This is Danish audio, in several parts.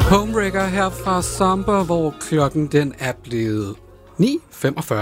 Homewrecker her fra Samba, hvor klokken den er blevet 9:45.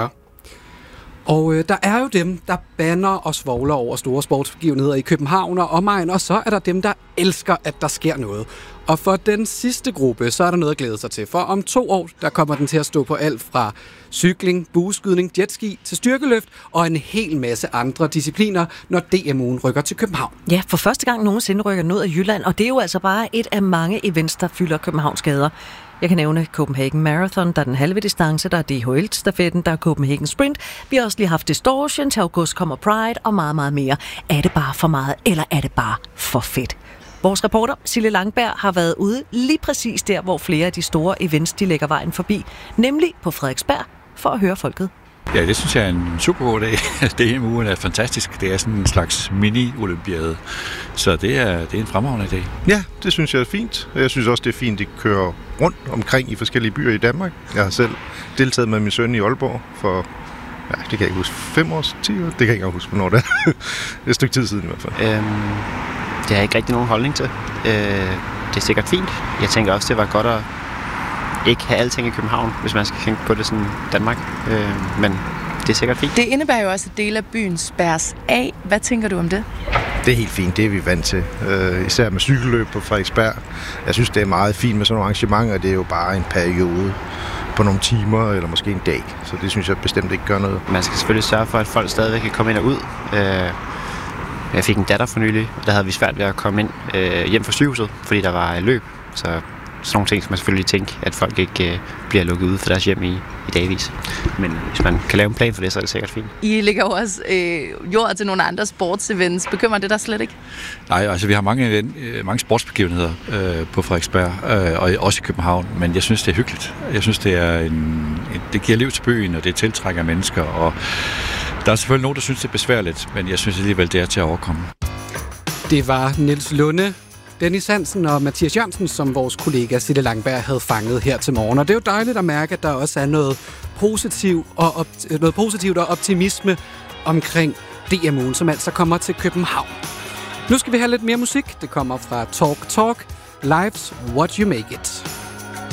Og der er jo dem, der banner og svogler over store sportsbegivenheder i København og omegn, og så er der dem, der elsker, at der sker noget. Og for den sidste gruppe, så er der noget at glæde sig til. For om 2 år, der kommer den til at stå på alt fra cykling, bueskydning, jetski til styrkeløft og en hel masse andre discipliner, når DMU'en rykker til København. Ja, for første gang nogensinde rykker noget af Jylland, og det er jo altså bare et af mange events, der fylder Københavns gader. Jeg kan nævne Copenhagen Marathon, der er den halve distance, der er DHL-stafetten, der er Copenhagen Sprint. Vi har også lige haft Distortion, til august kommer Pride og meget, meget mere. Er det bare for meget, eller er det bare for fedt? Vores reporter, Sille Langberg, har været ude lige præcis der, hvor flere af de store events, de lægger vejen forbi, nemlig på Frederiksberg, for at høre folket. Ja, det synes jeg er en super god dag. DMU'en er fantastisk. Det er sådan en slags mini-olympiade. Så det er en fremragende dag. Ja, det synes jeg er fint. Jeg synes også, det er fint, at de kører rundt omkring i forskellige byer i Danmark. Jeg har selv deltaget med min søn i Aalborg for, ja, det kan jeg ikke huske, 5 år, 10 år? Det kan jeg ikke huske, hvornår det er. Det er et stykke tid siden i hvert fald. Det har jeg ikke rigtig nogen holdning til. Det er sikkert fint. Jeg tænker også, det var godt at ikke have alting i København, hvis man skal tænke på det sådan Danmark. Men det er sikkert fint. Det indebærer jo også, at dele af byen spærres af. Hvad tænker du om det? Det er helt fint, det er vi vant til. Især med cykelløb på Frederiksberg. Jeg synes, det er meget fint med sådan nogle arrangementer. Det er jo bare en periode på nogle timer, eller måske en dag. Så det synes jeg bestemt ikke gør noget. Man skal selvfølgelig sørge for, at folk stadigvæk kan komme ind og ud. Jeg fik en datter for nylig, og der havde vi svært ved at komme ind hjem fra sygehuset, fordi der var løb. Så sådan nogle ting skal man selvfølgelig tænke, at folk ikke bliver lukket ude for deres hjem i dagvis. Men hvis man kan lave en plan for det, så er det sikkert fint. I lægger jo også jord til nogle andre sportsevents. Bekymrer det dig slet ikke? Nej, altså vi har mange sportsbegivenheder på Frederiksberg, og også i København, men jeg synes, det er hyggeligt. Jeg synes, det giver liv til byen, og det tiltrækker mennesker, og der er selvfølgelig nogen, der synes, det er besværligt, men jeg synes alligevel, det er til at overkomme. Det var Niels Lunde, Dennis Hansen og Mathias Jørgensen, som vores kollega Sille Langberg havde fanget her til morgen. Og det er jo dejligt at mærke, at der også er noget positivt og optimisme omkring DMU'en, som altså kommer til København. Nu skal vi have lidt mere musik. Det kommer fra Talk Talk, Life's What You Make It.